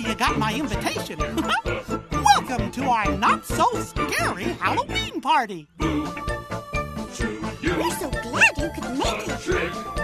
you got my invitation. Welcome to our not-so-scary Halloween party. We're so glad you could make it.